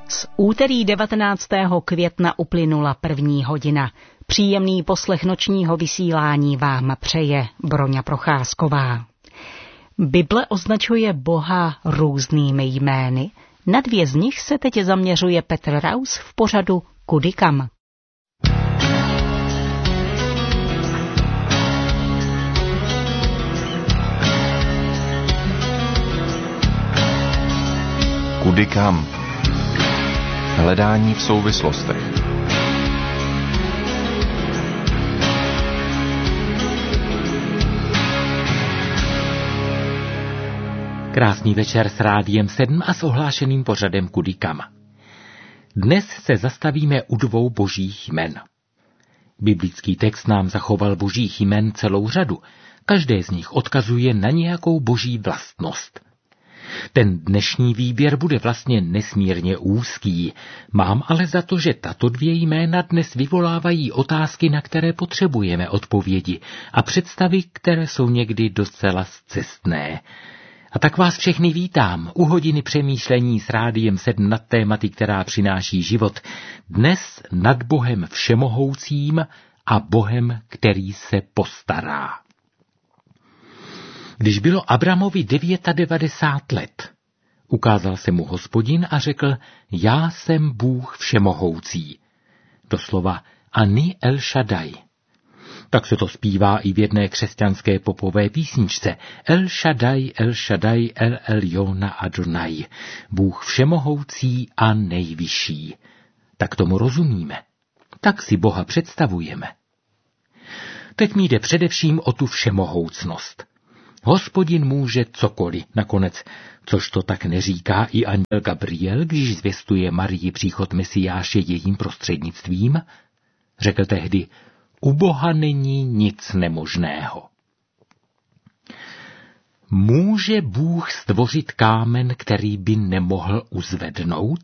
Z úterý 19. května uplynula 1. hodina. Příjemný poslech nočního vysílání vám přeje Broňa Procházková. Bible označuje Boha různými jmény. Na 2 z nich se teď zaměřuje Petr Raus v pořadu Kudy kam. Kudy kam? Hledání v souvislostech. Krásný večer s Rádiem 7 a s ohlášeným pořadem Kudy kam. Dnes se zastavíme u 2 božích jmen. Biblický text nám zachoval božích jmen celou řadu. Každé z nich odkazuje na nějakou boží vlastnost. Ten dnešní výběr bude vlastně nesmírně úzký. Mám ale za to, že tato 2 jména dnes vyvolávají otázky, na které potřebujeme odpovědi a představy, které jsou někdy docela scestné. A tak vás všechny vítám u hodiny přemýšlení s Rádiem 7 nad tématy, která přináší život. Dnes nad Bohem všemohoucím a Bohem, který se postará. Když bylo Abramovi 99 let, ukázal se mu Hospodin a řekl, já jsem Bůh všemohoucí. Doslova Ani El Shaddai. Tak se to zpívá i v jedné křesťanské popové písničce. El Shaddai, El Eliona Adonai. Bůh všemohoucí a nejvyšší. Tak tomu rozumíme. Tak si Boha představujeme. Teď mi jde především o tu všemohoucnost. Hospodin může cokoliv, nakonec, což to tak neříká i anděl Gabriel, když zvěstuje Marii příchod Mesiáše jejím prostřednictvím. Řekl tehdy, u Boha není nic nemožného. Může Bůh stvořit kámen, který by nemohl uzvednout?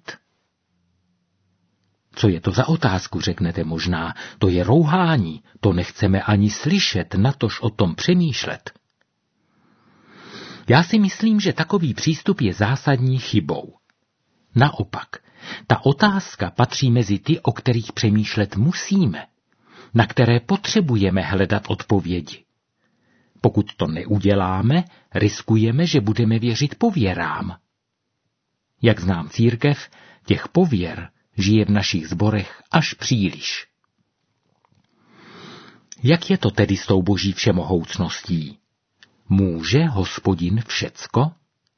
Co je to za otázku, řeknete možná. To je rouhání, to nechceme ani slyšet, natož o tom přemýšlet. Já si myslím, že takový přístup je zásadní chybou. Naopak, ta otázka patří mezi ty, o kterých přemýšlet musíme, na které potřebujeme hledat odpovědi. Pokud to neuděláme, riskujeme, že budeme věřit pověrám. Jak znám církev, těch pověr žije v našich sborech až příliš. Jak je to tedy s tou boží všemohoucností? Může Hospodin všecko?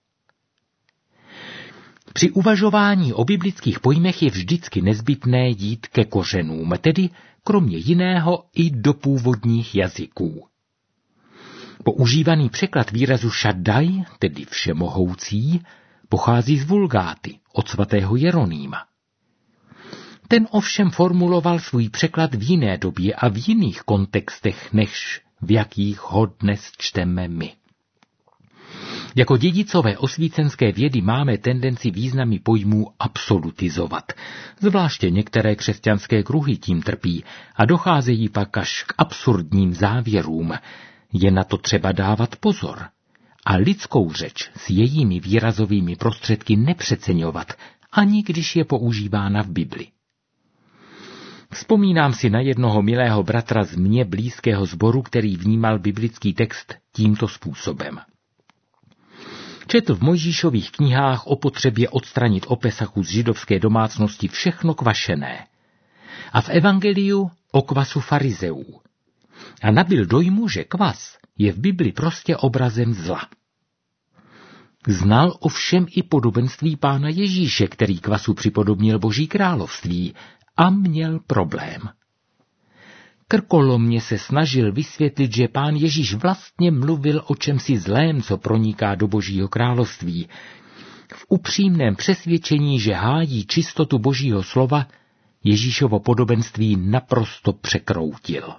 Při uvažování o biblických pojmech je vždycky nezbytné jít ke kořenům, tedy kromě jiného i do původních jazyků. Používaný překlad výrazu Shaddai, tedy všemohoucí, pochází z Vulgáty, od svatého Jeronýma. Ten ovšem formuloval svůj překlad v jiné době a v jiných kontextech, než v jakých ho dnes čteme my. Jako dědicové osvícenské vědy máme tendenci významy pojmů absolutizovat. Zvláště některé křesťanské kruhy tím trpí a docházejí pak až k absurdním závěrům. Je na to třeba dávat pozor a lidskou řeč s jejími výrazovými prostředky nepřeceňovat, ani když je používána v Bibli. Vzpomínám si na jednoho milého bratra z mně blízkého sboru, který vnímal biblický text tímto způsobem. Četl v Mojžíšových knihách o potřebě odstranit o Pesachu z židovské domácnosti všechno kvašené. A v evangeliu o kvasu farizeů. A nabyl dojmu, že kvas je v Bibli prostě obrazem zla. Znal ovšem i podobenství Pána Ježíše, který kvasu připodobnil Boží království, a měl problém. Krkolomně se snažil vysvětlit, že Pán Ježíš vlastně mluvil o čemsi zlém, co proniká do Božího království. V upřímném přesvědčení, že hájí čistotu Božího slova, Ježíšovo podobenství naprosto překroutil.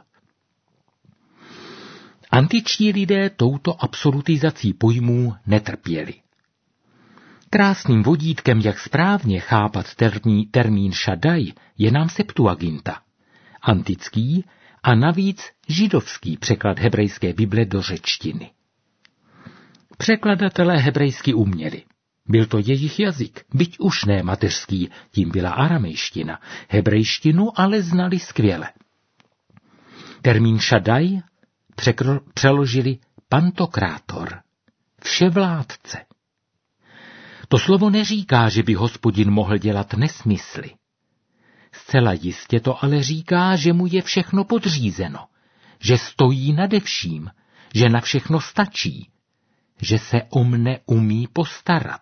Antičtí lidé touto absolutizací pojmů netrpěli. Krásným vodítkem, jak správně chápat termín Shaddai, je nám Septuaginta, antický a navíc židovský překlad hebrejské Bible do řečtiny. Překladatelé hebrejsky uměli. Byl to jejich jazyk, byť už ne mateřský, tím byla aramejština. Hebrejštinu ale znali skvěle. Termín šadaj přeložili pantokrátor, vševládce. To slovo neříká, že by Hospodin mohl dělat nesmysly. Zcela jistě to ale říká, že mu je všechno podřízeno, že stojí nade vším, že na všechno stačí, že se o mne umí postarat.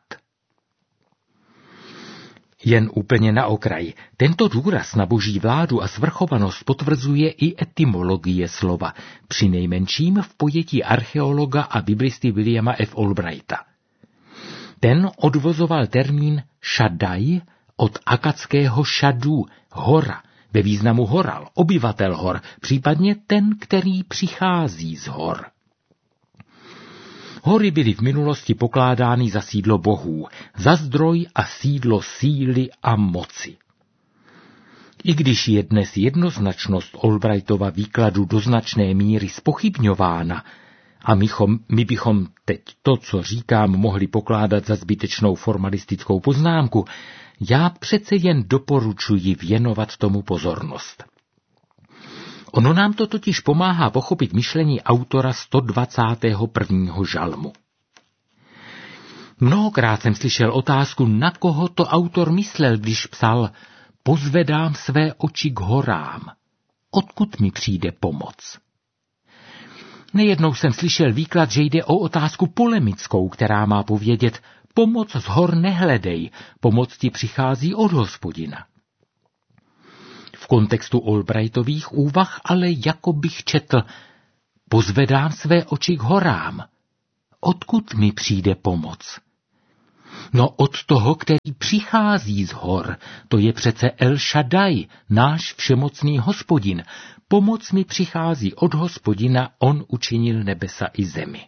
Jen úplně na okraj, tento důraz na boží vládu a svrchovanost potvrzuje i etymologie slova, přinejmenším v pojetí archeologa a biblisty Williama F. Albrighta. Ten odvozoval termín šadaj od akadského šadu, hora, ve významu horal, obyvatel hor, případně ten, který přichází z hor. Hory byly v minulosti pokládány za sídlo bohů, za zdroj a sídlo síly a moci. I když je dnes jednoznačnost Albrightova výkladu do značné míry zpochybňována, a my bychom teď to, co říkám, mohli pokládat za zbytečnou formalistickou poznámku, já přece jen doporučuji věnovat tomu pozornost. Ono nám to totiž pomáhá pochopit myšlení autora 121. žalmu. Mnohokrát jsem slyšel otázku, na koho to autor myslel, když psal: pozvedám své oči k horám. Odkud mi přijde pomoc? Nejednou jsem slyšel výklad, že jde o otázku polemickou, která má povědět: pomoc z hor nehledej, pomoc ti přichází od Hospodina. V kontextu Albrightových úvah ale jako bych četl: pozvedám své oči k horám. Odkud mi přijde pomoc? No od toho, který přichází z hor, to je přece El Shaddai, náš všemocný Hospodin. Pomoc mi přichází od Hospodina, on učinil nebesa i zemi.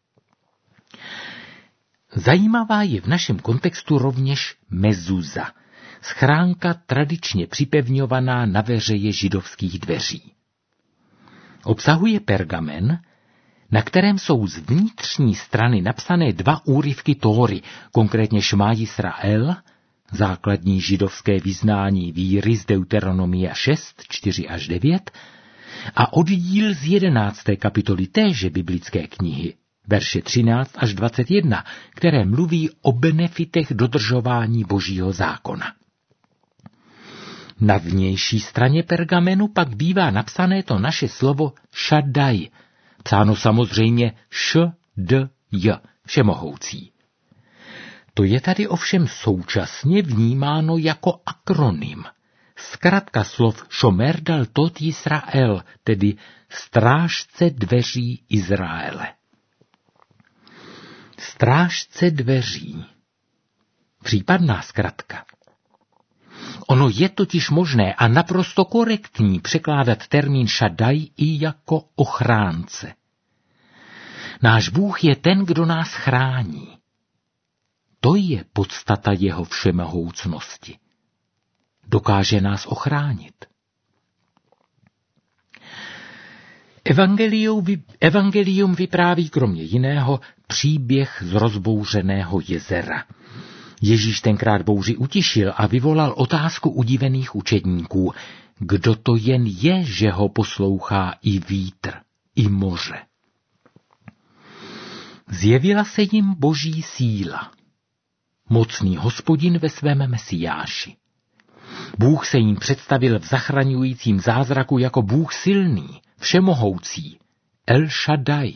Zajímavá je v našem kontextu rovněž mezuza, schránka tradičně připevňovaná na veřeje židovských dveří. Obsahuje pergamen, na kterém jsou z vnitřní strany napsané 2 úryvky Tóry, konkrétně Šmá Jisrael, základní židovské vyznání víry z Deuteronomia 6, 4-9, a oddíl z 11. kapitoly téže biblické knihy, verše 13-21, které mluví o benefitech dodržování Božího zákona. Na vnější straně pergamenu pak bývá napsané to naše slovo šadaj, psáno samozřejmě š-d-j, všemohoucí. To je tady ovšem současně vnímáno jako akronym, zkratka slov Šomer Daltot Jisrael, tedy strážce dveří Izraele. Strážce dveří. Případná zkratka. Ono je totiž možné a naprosto korektní překládat termín šadaj i jako ochránce. Náš Bůh je ten, kdo nás chrání. To je podstata jeho všemohoucnosti. Dokáže nás ochránit. Evangelium vypráví kromě jiného příběh z rozbouřeného jezera. Ježíš tenkrát bouři utišil a vyvolal otázku udivených učedníků. Kdo to jen je, že ho poslouchá i vítr, i moře? Zjevila se jim boží síla. Mocný Hospodin ve svém Mesiáši. Bůh se jim představil v zachraňujícím zázraku jako Bůh silný, všemohoucí, El Shaddai.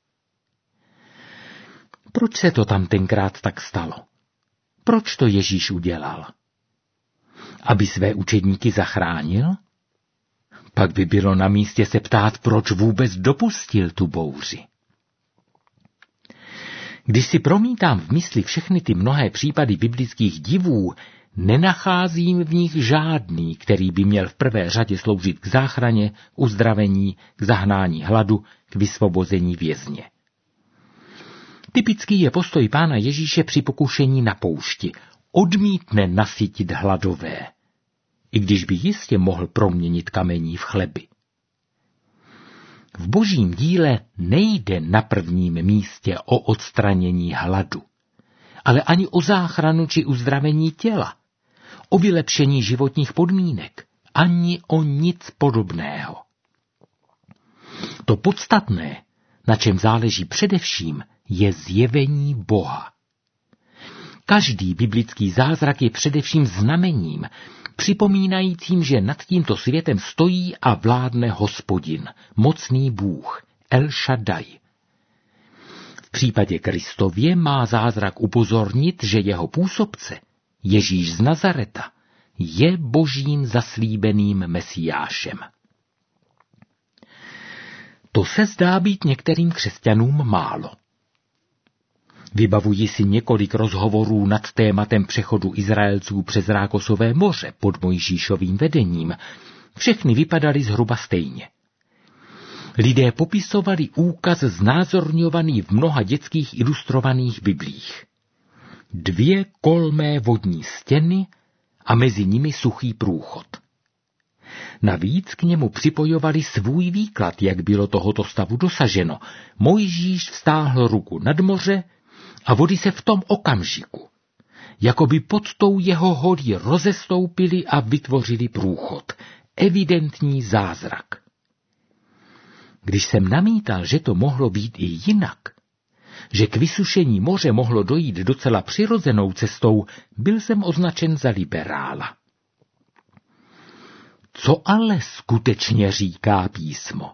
Proč se to tam tenkrát tak stalo? Proč to Ježíš udělal? Aby své učedníky zachránil? Pak by bylo na místě se ptát, proč vůbec dopustil tu bouři. Když si promítám v mysli všechny ty mnohé případy biblických divů, nenacházím v nich žádný, který by měl v prvé řadě sloužit k záchraně, uzdravení, k zahnání hladu, k vysvobození vězně. Typický je postoj Pána Ježíše při pokušení na poušti. Odmítne nasytit hladové, i když by jistě mohl proměnit kamení v chleby. V božím díle nejde na prvním místě o odstranění hladu, ale ani o záchranu či uzdravení těla, o vylepšení životních podmínek, ani o nic podobného. To podstatné, na čem záleží především, je zjevení Boha. Každý biblický zázrak je především znamením, připomínajícím, že nad tímto světem stojí a vládne Hospodin, mocný Bůh, El Shaddai. V případě Kristově má zázrak upozornit, že jeho působce, Ježíš z Nazareta, je božím zaslíbeným Mesiášem. To se zdá být některým křesťanům málo. Vybavuji si několik rozhovorů nad tématem přechodu Izraelců přes Rákosové moře pod Mojžíšovým vedením. Všechny vypadaly zhruba stejně. Lidé popisovali úkaz znázorňovaný v mnoha dětských ilustrovaných biblích. 2 kolmé vodní stěny a mezi nimi suchý průchod. Navíc k němu připojovali svůj výklad, jak bylo tohoto stavu dosaženo. Mojžíš vztáhl ruku nad moře a vody se v tom okamžiku, jako by pod tou jeho hodí rozestoupili a vytvořili průchod. Evidentní zázrak. Když jsem namítal, že to mohlo být i jinak, že k vysušení moře mohlo dojít docela přirozenou cestou, byl jsem označen za liberála. Co ale skutečně říká písmo?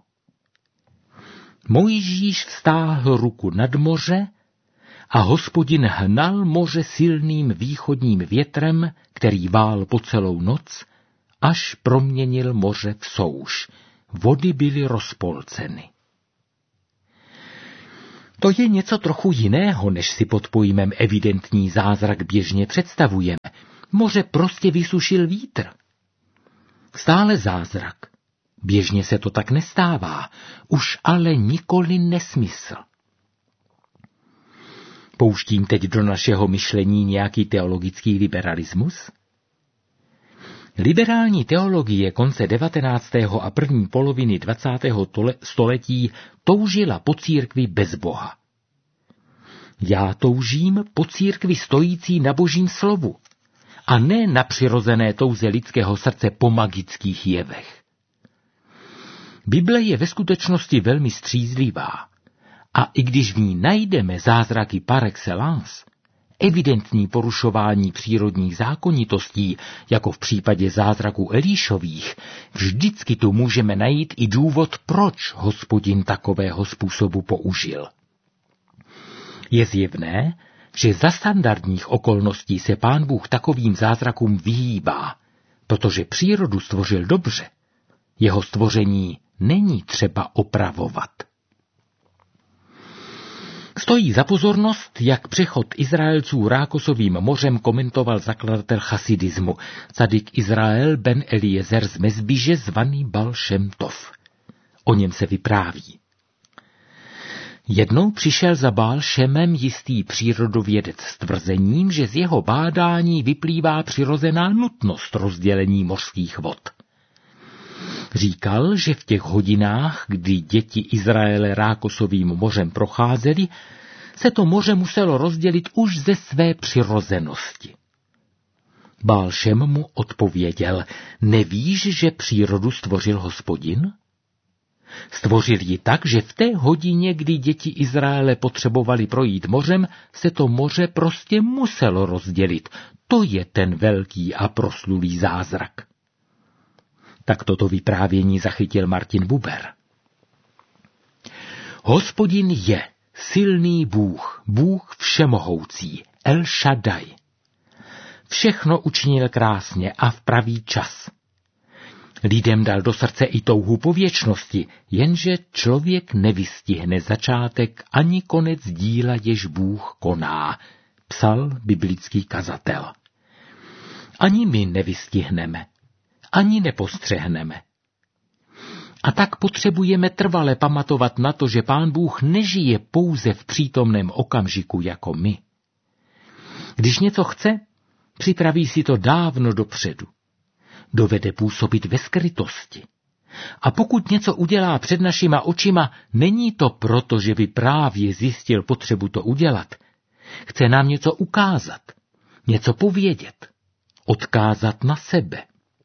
Mojžíš vztáhl ruku nad moře a Hospodin hnal moře silným východním větrem, který vál po celou noc, až proměnil moře v souš. Vody byly rozpolceny. To je něco trochu jiného, než si pod pojmem evidentní zázrak běžně představujeme. Moře prostě vysušil vítr. Stále zázrak. Běžně se to tak nestává, už ale nikoli nesmysl. Pouštím teď do našeho myšlení nějaký teologický liberalismus? Liberální teologie konce 19. a první poloviny 20. století toužila po církvi bez Boha. Já toužím po církvi stojící na Božím slovu a ne na přirozené touze lidského srdce po magických jevech. Bible je ve skutečnosti velmi střízlivá a i když v ní najdeme zázraky par excellence, evidentní porušování přírodních zákonitostí, jako v případě zázraků Elíšových, vždycky tu můžeme najít i důvod, proč Hospodin takového způsobu použil. Je zjevné, že za standardních okolností se Pán Bůh takovým zázrakům vyhýbá, protože přírodu stvořil dobře. Jeho stvoření není třeba opravovat. Stojí za pozornost, jak přechod Izraelců Rákosovým mořem komentoval zakladatel chasidismu, cadik Izrael ben Eliezer z Mezbiže zvaný Baal Šem Tov. O něm se vypráví. Jednou přišel za Baal Šemem jistý přírodovědec s tvrzením, že z jeho bádání vyplývá přirozená nutnost rozdělení mořských vod. Říkal, že v těch hodinách, kdy děti Izraele Rákosovým mořem procházeli, se to moře muselo rozdělit už ze své přirozenosti. Baal Šem mu odpověděl, nevíš, že přírodu stvořil Hospodin? Stvořil ji tak, že v té hodině, kdy děti Izraele potřebovali projít mořem, se to moře prostě muselo rozdělit. To je ten velký a proslulý zázrak. Tak toto vyprávění zachytil Martin Buber. Hospodin je silný Bůh, Bůh všemohoucí, El Shaddai. Všechno učinil krásně a v pravý čas. Lidem dal do srdce i touhu po věčnosti, jenže člověk nevystihne začátek ani konec díla, jež Bůh koná, psal biblický kazatel. Ani my nevystihneme, ani nepostřehneme. A tak potřebujeme trvale pamatovat na to, že Pán Bůh nežije pouze v přítomném okamžiku jako my. Když něco chce, připraví si to dávno dopředu. Dovede působit ve skrytosti. A pokud něco udělá před našima očima, není to proto, že by právě zjistil potřebu to udělat. Chce nám něco ukázat, něco povědět, odkázat na sebe.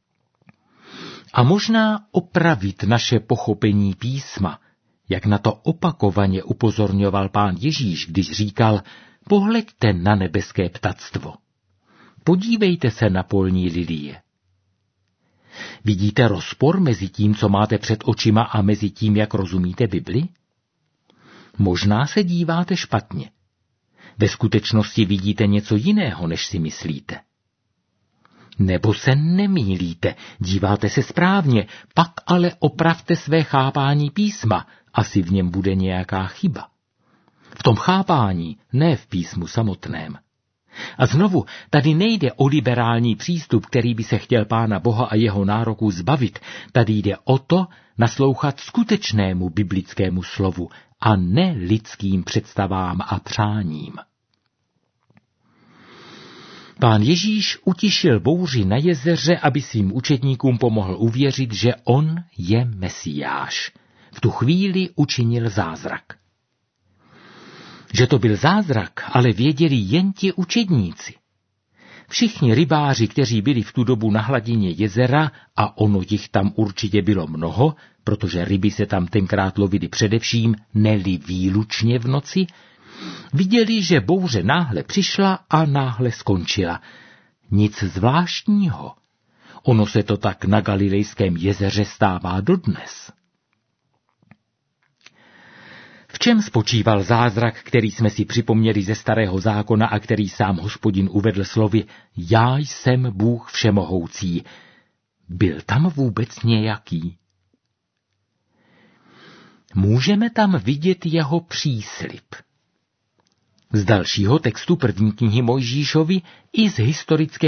A možná opravit naše pochopení písma, jak na to opakovaně upozorňoval Pán Ježíš, když říkal: pohleďte na nebeské ptactvo, podívejte se na polní lilie. Vidíte rozpor mezi tím, co máte před očima, a mezi tím, jak rozumíte Bibli? Možná se díváte špatně. Ve skutečnosti vidíte něco jiného, než si myslíte. Nebo se nemýlíte, díváte se správně, pak ale opravte své chápání písma, asi v něm bude nějaká chyba. V tom chápání, ne v písmu samotném. A znovu, tady nejde o liberální přístup, který by se chtěl Pána Boha a jeho nároků zbavit. Tady jde o to naslouchat skutečnému biblickému slovu a ne lidským představám a přáním. Pán Ježíš utišil bouři na jezeře, aby svým učedníkům pomohl uvěřit, že on je Mesiáš. V tu chvíli učinil zázrak. Že to byl zázrak, ale věděli jen ti učedníci. Všichni rybáři, kteří byli v tu dobu na hladině jezera, a ono jich tam určitě bylo mnoho, protože ryby se tam tenkrát lovily především, ne-li výlučně v noci, viděli, že bouře náhle přišla a náhle skončila. Nic zvláštního. Ono se to tak na Galilejském jezeře stává dodnes. V čem spočíval zázrak, který jsme si připomněli ze Starého zákona a který sám Hospodin uvedl slovy: Já jsem Bůh všemohoucí? Byl tam vůbec nějaký? Můžeme tam vidět jeho příslib. Z dalšího textu první knihy Mojžíšovi i z historického